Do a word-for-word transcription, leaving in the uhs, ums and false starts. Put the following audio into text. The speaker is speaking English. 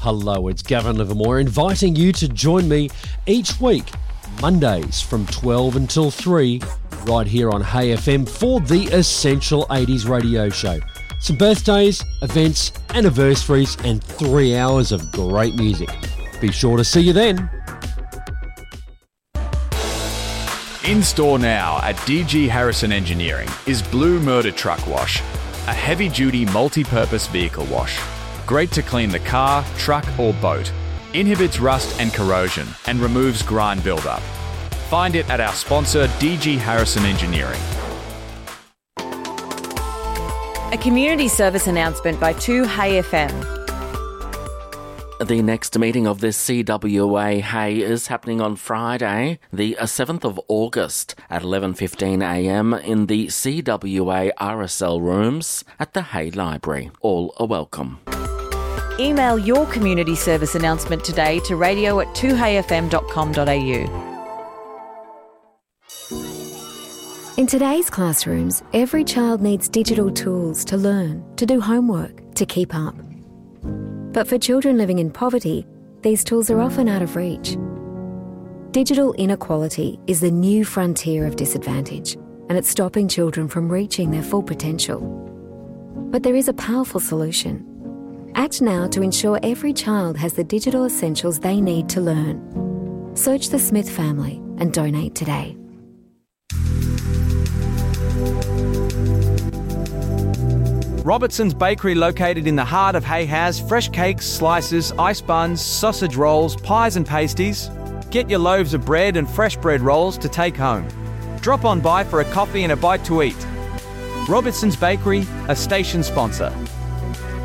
Hello, it's Gavin Livermore inviting you to join me each week, Mondays from twelve until three, right here on Hey F M for the Essential eighties Radio Show. Some birthdays, events, anniversaries, and three hours of great music. Be sure to see you then. In store now at D G Harrison Engineering is Blue Murder Truck Wash, a heavy-duty multi-purpose vehicle wash. Great to clean the car, truck or boat. Inhibits rust and corrosion and removes grind buildup. Find it at our sponsor D G Harrison Engineering. A community service announcement by two Hey F M. The next meeting of this C W A Hey is happening on Friday, the seventh of August at eleven fifteen a m in the C W A R S L rooms at the Hey Library. All are welcome. Email your community service announcement today to radio at two hey f m dot com dot a u. In today's classrooms, every child needs digital tools to learn, to do homework, to keep up. But for children living in poverty, these tools are often out of reach. Digital inequality is the new frontier of disadvantage, and it's stopping children from reaching their full potential. But there is a powerful solution. Act now to ensure every child has the digital essentials they need to learn. Search the Smith family and donate today. Robertson's Bakery, located in the heart of Hey, has fresh cakes, slices, ice buns, sausage rolls, pies and pasties. Get your loaves of bread and fresh bread rolls to take home. Drop on by for a coffee and a bite to eat. Robertson's Bakery, a station sponsor.